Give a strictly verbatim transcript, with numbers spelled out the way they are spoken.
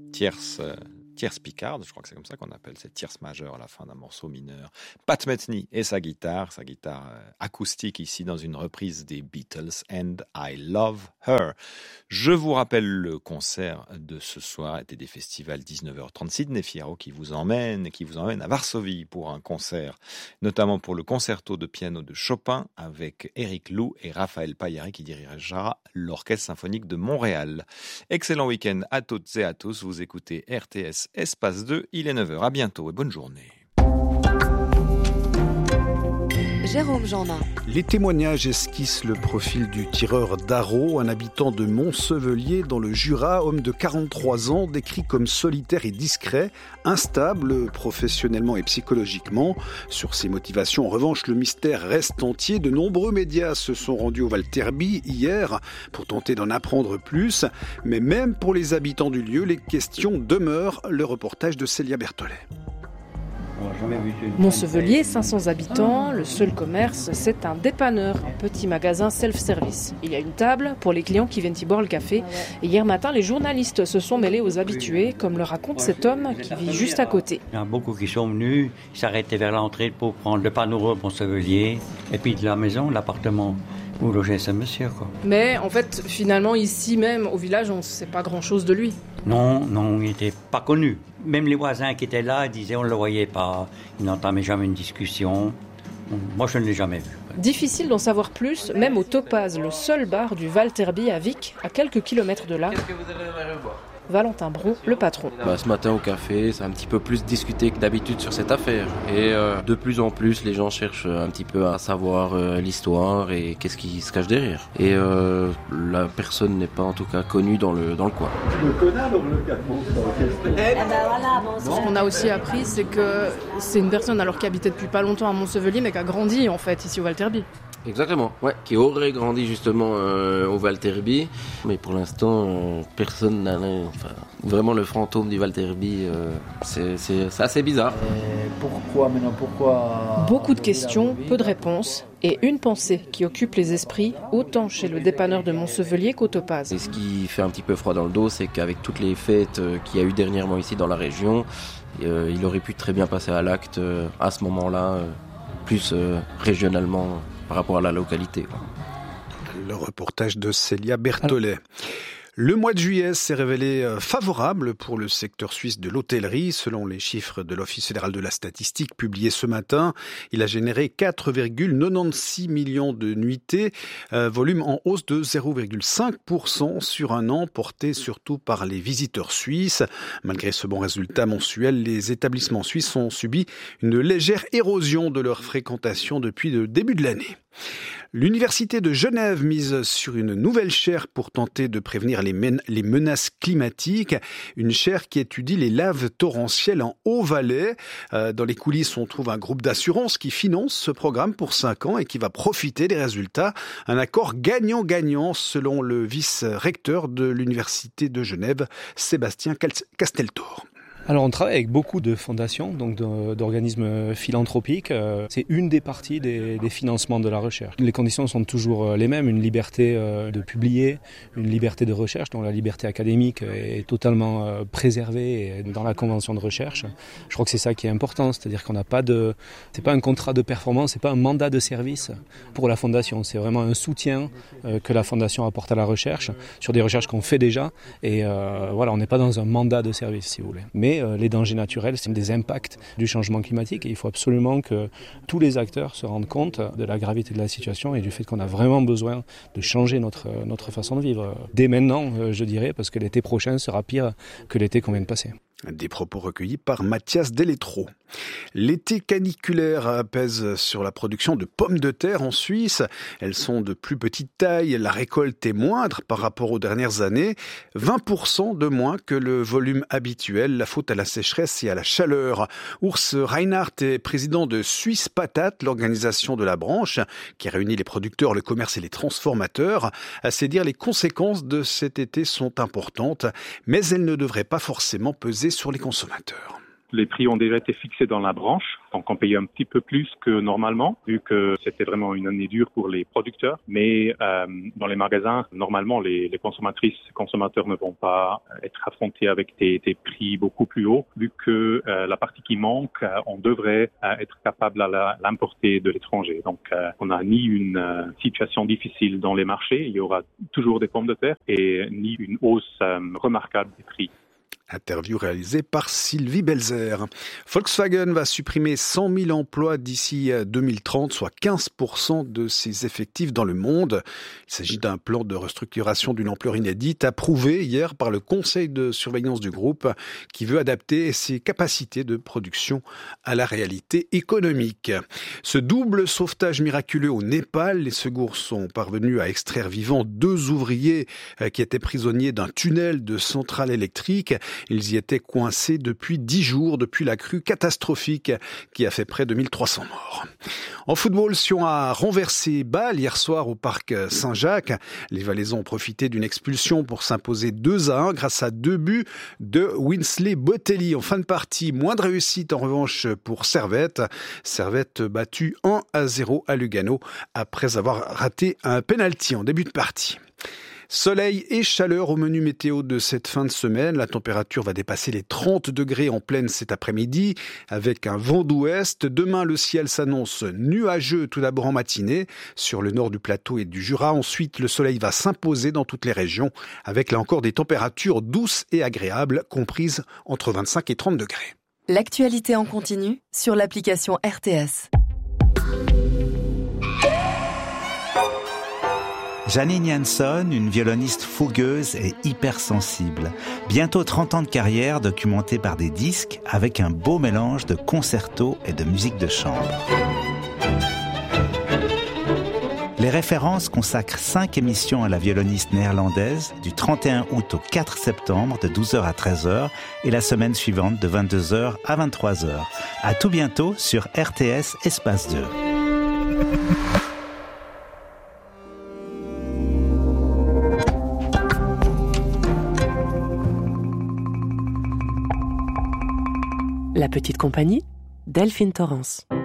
tierce, euh, tierce picarde, je crois que c'est comme ça qu'on appelle cette tierce majeure à la fin d'un morceau mineur. Pat Metheny et sa guitare, sa guitare euh, acoustique ici dans une reprise des Beatles, And I Love Her. Je vous rappelle le concert de ce soir était des festivals dix-neuf heures trente, Sidney Fierro qui vous emmène, qui vous emmène à Varsovie pour un concert, notamment pour le concerto de piano de Chopin avec Eric Lou et Raphaël Paillari qui dirigera l'Orchestre symphonique de Montréal. Excellent week-end à toutes et à tous, vous écoutez R T S Espace deux, il est neuf heures, à bientôt et bonne journée. Jérôme Jeannin. Les témoignages esquissent le profil du tireur d'Arrault, un habitant de Montsevelier dans le Jura, homme de quarante-trois ans, décrit comme solitaire et discret, instable professionnellement et psychologiquement. Sur ses motivations, en revanche, le mystère reste entier. De nombreux médias se sont rendus au Val-Terby hier pour tenter d'en apprendre plus. Mais même pour les habitants du lieu, les questions demeurent. Le reportage de Célia Berthollet. Montsevelier, cinq cents habitants, le seul commerce, c'est un dépanneur, un petit magasin self-service. Il y a une table pour les clients qui viennent y boire le café. Et hier matin, les journalistes se sont mêlés aux habitués, comme le raconte cet homme qui vit juste à côté. Il y en a beaucoup qui sont venus, s'arrêtaient vers l'entrée pour prendre le panneau Montsevelier, et puis de la maison, l'appartement où logeait ce monsieur, quoi. Mais en fait, finalement, ici même, au village, on ne sait pas grand-chose de lui. Non, non, il n'était pas connu. Même les voisins qui étaient là disaient on ne le voyait pas, ils n'entamaient jamais une discussion. Moi, je ne l'ai jamais vu. Difficile d'en savoir plus, même au Topaz, le seul bar du Val-Terby à Vic, à quelques kilomètres de là. Qu'est-ce que vous avez revoir ? Valentin Bron, le patron. Bah, ce matin au café, c'est un petit peu plus discuté que d'habitude sur cette affaire. Et euh, de plus en plus, les gens cherchent un petit peu à savoir euh, l'histoire et qu'est-ce qui se cache derrière. Et euh, la personne n'est pas en tout cas connue dans le, dans le coin. Le connais alors le cas de Ce qu'on a aussi appris, c'est que c'est une personne alors qui habitait depuis pas longtemps à Montsevelier, mais qui a grandi en fait ici au Val-Terby. Exactement, ouais, qui aurait grandi justement euh, au Val-Terby, mais pour l'instant euh, personne n'a, enfin, vraiment le fantôme du Val-Terby, euh, c'est, c'est, c'est assez bizarre. Et pourquoi maintenant, pourquoi Beaucoup de questions, peu de réponses, et une pensée qui occupe les esprits, autant chez le dépanneur de Montsevelier qu'au Topaz. Et ce qui fait un petit peu froid dans le dos, c'est qu'avec toutes les fêtes euh, qu'il y a eu dernièrement ici dans la région, euh, il aurait pu très bien passer à l'acte euh, à ce moment-là, euh, plus euh, régionalement par rapport à la localité, quoi. Le reportage de Célia Berthollet. Le mois de juillet s'est révélé favorable pour le secteur suisse de l'hôtellerie. Selon les chiffres de l'Office fédéral de la statistique publiés ce matin, il a généré quatre virgule quatre-vingt-seize millions de nuitées, euh, volume en hausse de zéro virgule cinq pour cent sur un an, porté surtout par les visiteurs suisses. Malgré ce bon résultat mensuel, les établissements suisses ont subi une légère érosion de leur fréquentation depuis le début de l'année. L'Université de Genève mise sur une nouvelle chaire pour tenter de prévenir les, men- les menaces climatiques. Une chaire qui étudie les laves torrentielles en Haut-Valais. Euh, dans les coulisses, on trouve un groupe d'assurance qui finance ce programme pour cinq ans et qui va profiter des résultats. Un accord gagnant-gagnant selon le vice-recteur de l'Université de Genève, Sébastien Casteltor. Alors on travaille avec beaucoup de fondations, donc d'organismes philanthropiques. C'est une des parties des, des financements de la recherche. Les conditions sont toujours les mêmes, une liberté de publier, une liberté de recherche, dont la liberté académique est totalement préservée dans la convention de recherche. Je crois que c'est ça qui est important, c'est-à-dire qu'on n'a pas de, c'est pas un contrat de performance, c'est pas un mandat de service pour la fondation. C'est vraiment un soutien que la fondation apporte à la recherche sur des recherches qu'on fait déjà. Et euh, voilà, on n'est pas dans un mandat de service, si vous voulez. Mais les dangers naturels, c'est des impacts du changement climatique et il faut absolument que tous les acteurs se rendent compte de la gravité de la situation et du fait qu'on a vraiment besoin de changer notre, notre façon de vivre. Dès maintenant, je dirais, parce que l'été prochain sera pire que l'été qu'on vient de passer. Des propos recueillis par Mathias Delétro. L'été caniculaire pèse sur la production de pommes de terre en Suisse. Elles sont de plus petite taille, la récolte est moindre par rapport aux dernières années. vingt pour cent de moins que le volume habituel, la faute à la sécheresse et à la chaleur. Urs Reinhardt est président de Suisse Patate, l'organisation de la branche qui réunit les producteurs, le commerce et les transformateurs. À ses dires, les conséquences de cet été sont importantes, mais elles ne devraient pas forcément peser sur les consommateurs. Les prix ont déjà été fixés dans la branche, donc on payait un petit peu plus que normalement, vu que c'était vraiment une année dure pour les producteurs. Mais euh, dans les magasins, normalement, les, les consommatrices et consommateurs ne vont pas être affrontés avec des, des prix beaucoup plus hauts, vu que euh, la partie qui manque, euh, on devrait euh, être capable à la, l'importer de l'étranger. Donc, euh, on n'a ni une euh, situation difficile dans les marchés, il y aura toujours des pommes de terre, et ni une hausse euh, remarquable des prix. Interview réalisée par Sylvie Belzer. Volkswagen va supprimer cent mille emplois d'ici deux mille trente, soit quinze pour cent de ses effectifs dans le monde. Il s'agit d'un plan de restructuration d'une ampleur inédite approuvé hier par le conseil de surveillance du groupe qui veut adapter ses capacités de production à la réalité économique. Ce double sauvetage miraculeux au Népal, les secours sont parvenus à extraire vivants deux ouvriers qui étaient prisonniers d'un tunnel de centrale électrique. Ils y étaient coincés depuis dix jours, depuis la crue catastrophique qui a fait près de mille trois cents morts. En football, Sion a renversé Bâle hier soir au parc Saint-Jacques. Les Valaisans ont profité d'une expulsion pour s'imposer deux à un grâce à deux buts de Winsley Botelli. En fin de partie, moins de réussite en revanche pour Servette. Servette battu un à zéro à Lugano après avoir raté un penalty en début de partie. Soleil et chaleur au menu météo de cette fin de semaine. La température va dépasser les trente degrés en pleine cet après-midi avec un vent d'ouest. Demain, le ciel s'annonce nuageux tout d'abord en matinée sur le nord du plateau et du Jura. Ensuite, le soleil va s'imposer dans toutes les régions avec là encore des températures douces et agréables comprises entre vingt-cinq et trente degrés. L'actualité en continu sur l'application R T S. Janine Jansson, une violoniste fougueuse et hypersensible. Bientôt trente ans de carrière documentée par des disques avec un beau mélange de concertos et de musique de chambre. Les références consacrent cinq émissions à la violoniste néerlandaise du trente et un août au quatre septembre de douze heures à treize heures et la semaine suivante de vingt-deux heures à vingt-trois heures. À tout bientôt sur R T S Espace deux. La petite compagnie, Delphine Torrance.